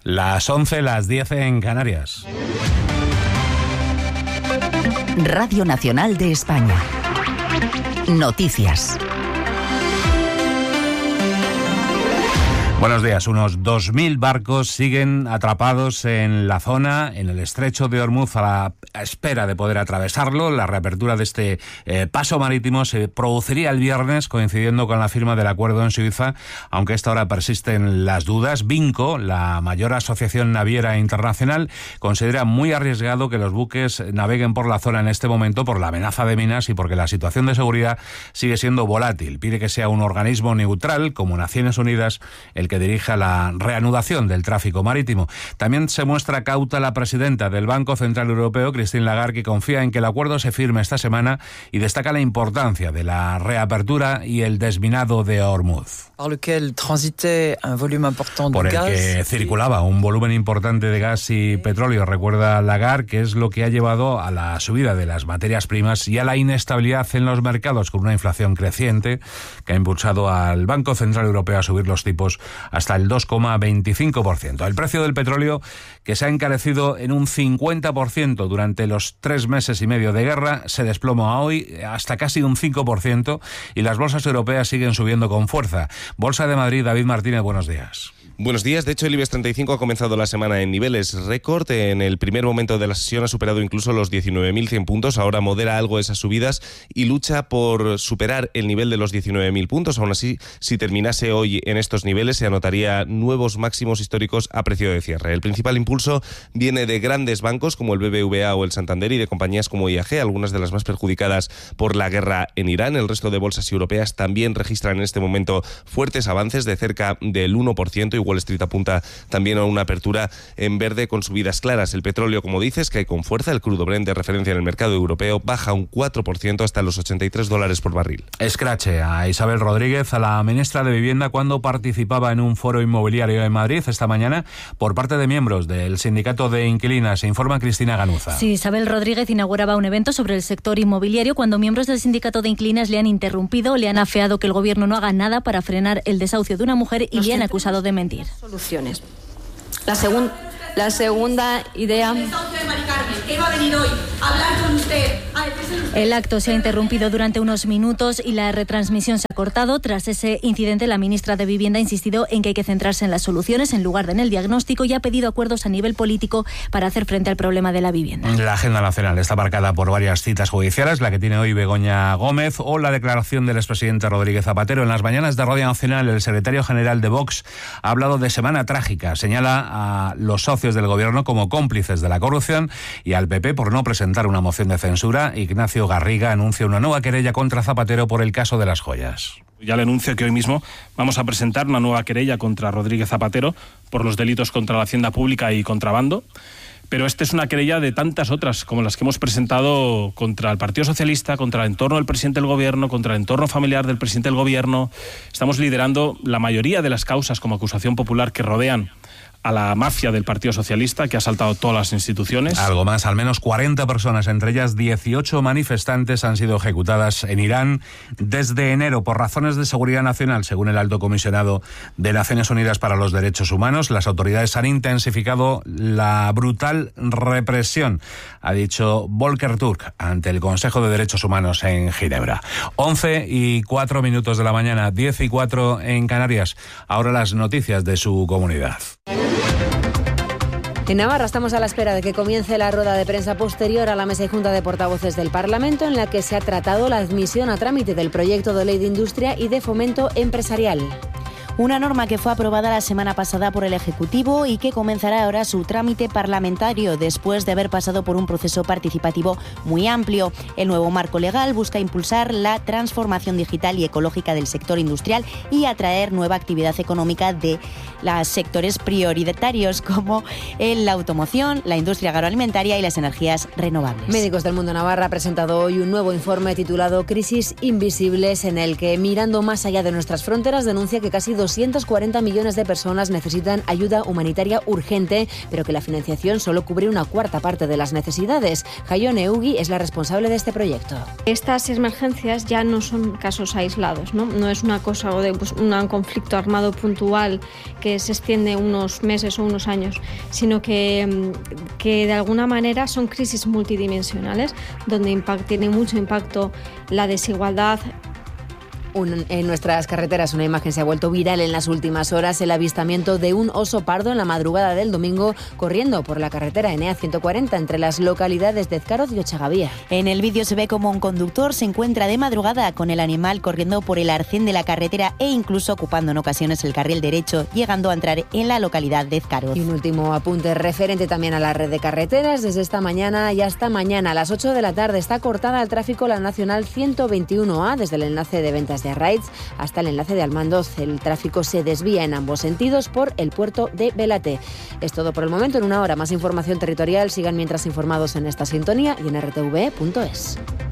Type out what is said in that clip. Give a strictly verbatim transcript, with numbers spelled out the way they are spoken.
Las once, las diez en Canarias. Radio Nacional de España. Noticias. Buenos días. Unos dos mil barcos siguen atrapados en la zona, en el estrecho de Ormuz, a la espera de poder atravesarlo. La reapertura de este eh, paso marítimo se produciría el viernes, coincidiendo con la firma del acuerdo en Suiza, aunque a esta hora persisten las dudas. Vinco, la mayor asociación naviera internacional, considera muy arriesgado que los buques naveguen por la zona en este momento por la amenaza de minas y porque la situación de seguridad sigue siendo volátil. Pide que sea un organismo neutral, como Naciones Unidas, el que dirija la reanudación del tráfico marítimo. También se muestra cauta la presidenta del Banco Central Europeo, Christine Lagarde, que confía en que el acuerdo se firme esta semana y destaca la importancia de la reapertura y el desminado de Hormuz, por el que circulaba un volumen importante de gas y petróleo. Recuerda Lagarde que es lo que ha llevado a la subida de las materias primas y a la inestabilidad en los mercados, con una inflación creciente que ha impulsado al Banco Central Europeo a subir los tipos hasta el dos coma veinticinco por ciento. El precio del petróleo, que se ha encarecido en un cincuenta por ciento durante los tres meses y medio de guerra, se desploma hoy hasta casi un cinco por ciento y las bolsas europeas siguen subiendo con fuerza. Bolsa de Madrid, David Martínez, buenos días. Buenos días. De hecho, el IBEX treinta y cinco ha comenzado la semana en niveles récord. En el primer momento de la sesión ha superado incluso los diecinueve mil cien puntos. Ahora modera algo esas subidas y lucha por superar el nivel de los diecinueve mil puntos. Aún así, si terminase hoy en estos niveles, se anotaría nuevos máximos históricos a precio de cierre. El principal impulso viene de grandes bancos como el B B V A o el Santander y de compañías como I A G, algunas de las más perjudicadas por la guerra en Irán. El resto de bolsas europeas también registran en este momento fuertes avances de cerca del uno por ciento. Wall Street apunta también a una apertura en verde con subidas claras. El petróleo, como dices, cae con fuerza. El crudo Brent de referencia en el mercado europeo baja un cuatro por ciento hasta los ochenta y tres dólares por barril. Escrache a Isabel Rodríguez, a la ministra de Vivienda, cuando participaba en un foro inmobiliario en Madrid esta mañana por parte de miembros del sindicato de inquilinas. Se informa Cristina Ganuza. Sí, Isabel Rodríguez inauguraba un evento sobre el sector inmobiliario cuando miembros del sindicato de inquilinas le han interrumpido, le han afeado que el gobierno no haga nada para frenar el desahucio de una mujer y le han acusado de mentir. Soluciones. La, segun, la segunda idea. El acto se ha interrumpido durante unos minutos y la retransmisión se ha cortado. Tras ese incidente, la ministra de Vivienda ha insistido en que hay que centrarse en las soluciones en lugar de en el diagnóstico y ha pedido acuerdos a nivel político para hacer frente al problema de la vivienda. La agenda nacional está marcada por varias citas judiciales, la que tiene hoy Begoña Gómez o la declaración del expresidente Rodríguez Zapatero. En las mañanas de Radio Nacional, el secretario general de Vox ha hablado de semana trágica. Señala a los socios del gobierno como cómplices de la corrupción y al P P por no presentar una moción de censura. Ignacio Garriga anuncia una nueva querella contra Zapatero por el caso de las joyas. Ya le anuncio que hoy mismo vamos a presentar una nueva querella contra Rodríguez Zapatero por los delitos contra la hacienda pública y contrabando. Pero esta es una querella de tantas otras, como las que hemos presentado contra el Partido Socialista, contra el entorno del presidente del Gobierno, contra el entorno familiar del presidente del Gobierno. Estamos liderando la mayoría de las causas como acusación popular que rodean a la mafia del Partido Socialista, que ha asaltado todas las instituciones. Algo más, al menos cuarenta personas, entre ellas dieciocho manifestantes, han sido ejecutadas en Irán desde enero por razones de seguridad nacional, según el alto comisionado de Naciones Unidas para los Derechos Humanos. Las autoridades han intensificado la brutal represión, ha dicho Volker Turk ante el Consejo de Derechos Humanos en Ginebra. once y cuatro minutos de la mañana, diez y cuatro en Canarias. Ahora las noticias de su comunidad. En Navarra estamos a la espera de que comience la rueda de prensa posterior a la mesa y junta de portavoces del Parlamento, en la que se ha tratado la admisión a trámite del proyecto de ley de industria y de fomento empresarial. Una norma que fue aprobada la semana pasada por el Ejecutivo y que comenzará ahora su trámite parlamentario después de haber pasado por un proceso participativo muy amplio. El nuevo marco legal busca impulsar la transformación digital y ecológica del sector industrial y atraer nueva actividad económica de los sectores prioritarios como la automoción, la industria agroalimentaria y las energías renovables. Médicos del Mundo Navarra ha presentado hoy un nuevo informe titulado Crisis Invisibles, en el que, mirando más allá de nuestras fronteras, denuncia que casi doscientos cuarenta millones de personas necesitan ayuda humanitaria urgente, pero que la financiación solo cubre una cuarta parte de las necesidades. Jaione Eugi es la responsable de este proyecto. Estas emergencias ya no son casos aislados, ¿no? No es una cosa de pues, un conflicto armado puntual que se extiende unos meses o unos años, sino que, que de alguna manera son crisis multidimensionales donde impact, tiene mucho impacto la desigualdad. Un, en nuestras carreteras una imagen se ha vuelto viral en las últimas horas, el avistamiento de un oso pardo en la madrugada del domingo corriendo por la carretera N A ciento cuarenta entre las localidades de Ezcaroz y Ochagavía. En el vídeo se ve como un conductor se encuentra de madrugada con el animal corriendo por el arcén de la carretera e incluso ocupando en ocasiones el carril derecho, llegando a entrar en la localidad de Ezcaroz. Y un último apunte referente también a la red de carreteras. Desde esta mañana y hasta mañana a las ocho de la tarde está cortada al tráfico la Nacional ciento veintiuno A desde el enlace de Ventas de Arraiz hasta el enlace de Almandoz. El tráfico se desvía en ambos sentidos por el puerto de Belate. Es todo por el momento. En una hora más información territorial. Sigan mientras informados en esta sintonía y en r t v punto es.